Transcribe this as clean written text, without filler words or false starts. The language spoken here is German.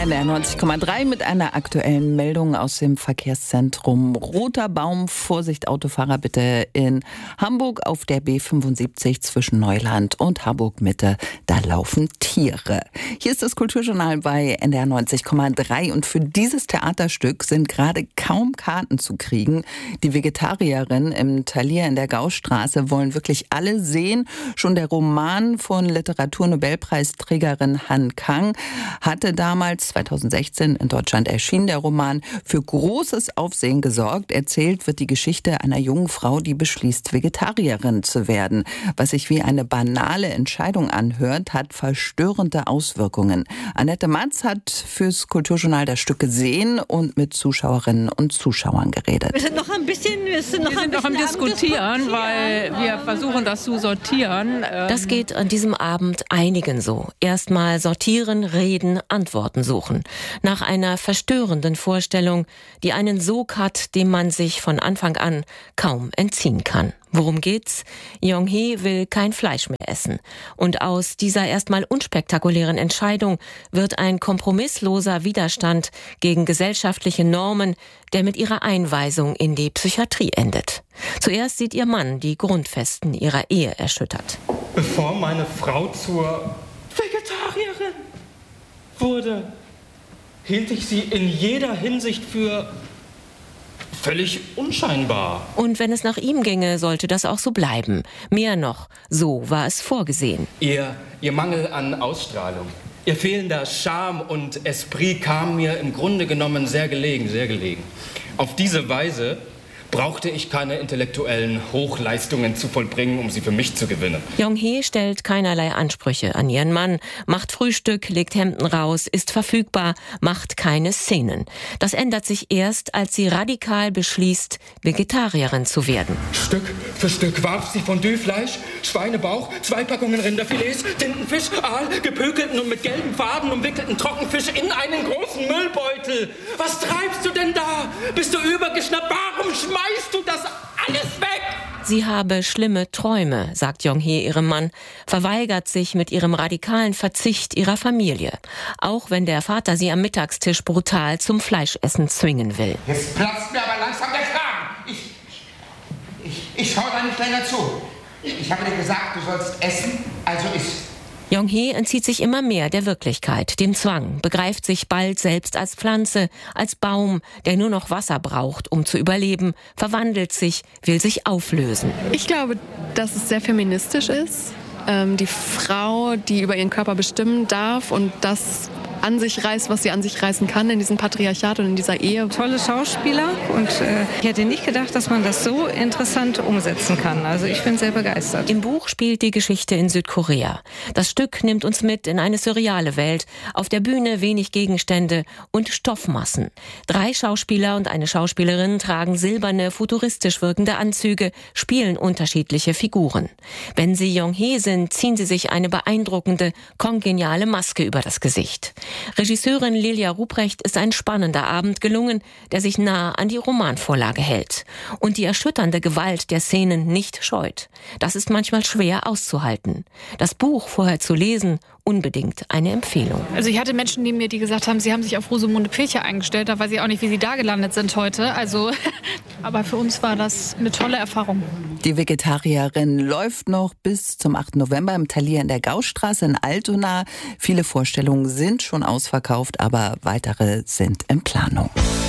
NDR 90,3 mit einer aktuellen Meldung aus dem Verkehrszentrum Roter Baum. Vorsicht, Autofahrer bitte in Hamburg auf der B75 zwischen Neuland und Harburg Mitte. Da laufen Tiere. Hier ist das Kulturjournal bei NDR 90,3 und für dieses Theaterstück sind gerade kaum Karten zu kriegen. Die Vegetarierin im Thalia in der Gaustraße wollen wirklich alle sehen. Schon der Roman von Literaturnobelpreisträgerin Han Kang hatte damals 2016 in Deutschland erschienen, der Roman, für großes Aufsehen gesorgt. Erzählt wird die Geschichte einer jungen Frau, die beschließt, Vegetarierin zu werden. Was sich wie eine banale Entscheidung anhört, hat verstörende Auswirkungen. Annette Matz hat fürs Kulturjournal das Stück gesehen und mit Zuschauerinnen und Zuschauern geredet. Wir sind noch am Diskutieren, weil wir versuchen, das zu sortieren. Das geht an diesem Abend einigen so. Erstmal sortieren, reden, Antworten suchen. Nach einer verstörenden Vorstellung, die einen Sog hat, dem man sich von Anfang an kaum entziehen kann. Worum geht's? Yong-hee will kein Fleisch mehr essen. Und aus dieser erstmal unspektakulären Entscheidung wird ein kompromissloser Widerstand gegen gesellschaftliche Normen, der mit ihrer Einweisung in die Psychiatrie endet. Zuerst sieht ihr Mann die Grundfesten ihrer Ehe erschüttert. Bevor meine Frau zur Vegetarierin wurde, hielt ich sie in jeder Hinsicht für völlig unscheinbar. Und wenn es nach ihm ginge, sollte das auch so bleiben. Mehr noch, so war es vorgesehen. Ihr Mangel an Ausstrahlung, ihr fehlender Charme und Esprit kam mir im Grunde genommen sehr gelegen, sehr gelegen. Auf diese Weise brauchte ich keine intellektuellen Hochleistungen zu vollbringen, um sie für mich zu gewinnen. Yong-hee stellt keinerlei Ansprüche an ihren Mann, macht Frühstück, legt Hemden raus, ist verfügbar, macht keine Szenen. Das ändert sich erst, als sie radikal beschließt, Vegetarierin zu werden. Stück für Stück warf sie Fondue-Fleisch, Schweinebauch, 2 Packungen Rinderfilets, Tintenfisch, Aal, gepökelten und mit gelben Faden umwickelten Trockenfisch in einen großen Müllbeutel. Was treibst du denn da? Bist du übergeschnappt? Warum schmeißt du das alles weg? Sie habe schlimme Träume, sagt Yong-hee ihrem Mann, verweigert sich mit ihrem radikalen Verzicht ihrer Familie. Auch wenn der Vater sie am Mittagstisch brutal zum Fleischessen zwingen will. Jetzt platzt mir aber langsam der Kragen. Ich schaue da nicht länger zu. Ich habe dir gesagt, du sollst essen, also iss. Yong-hee entzieht sich immer mehr der Wirklichkeit, dem Zwang, begreift sich bald selbst als Pflanze, als Baum, der nur noch Wasser braucht, um zu überleben, verwandelt sich, will sich auflösen. Ich glaube, dass es sehr feministisch ist. Die Frau, die über ihren Körper bestimmen darf und das an sich reißt, was sie an sich reißen kann in diesem Patriarchat und in dieser Ehe. Tolle Schauspieler und ich hätte nicht gedacht, dass man das so interessant umsetzen kann. Also ich bin sehr begeistert. Im Buch spielt die Geschichte in Südkorea. Das Stück nimmt uns mit in eine surreale Welt. Auf der Bühne wenig Gegenstände und Stoffmassen. 3 Schauspieler und eine Schauspielerin tragen silberne, futuristisch wirkende Anzüge, spielen unterschiedliche Figuren. Wenn sie Yong-hee sind, ziehen sie sich eine beeindruckende, kongeniale Maske über das Gesicht. Regisseurin Lilia Ruprecht ist ein spannender Abend gelungen, der sich nah an die Romanvorlage hält und die erschütternde Gewalt der Szenen nicht scheut. Das ist manchmal schwer auszuhalten. Das Buch vorher zu lesen, unbedingt eine Empfehlung. Also ich hatte Menschen neben mir, die gesagt haben, sie haben sich auf Rosamunde Pilcher eingestellt, da weiß ich auch nicht, wie sie da gelandet sind heute. Aber für uns war das eine tolle Erfahrung. Die Vegetarierin läuft noch bis zum 8. November im Thalia in der Gaustraße in Altona. Viele Vorstellungen sind schon ausverkauft, aber weitere sind in Planung.